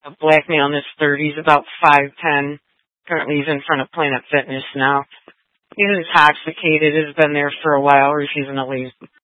A black male in his 30s, about 5'10". Currently he's in front of Planet Fitness now. He's intoxicated, has been there for a while, refusing to leave.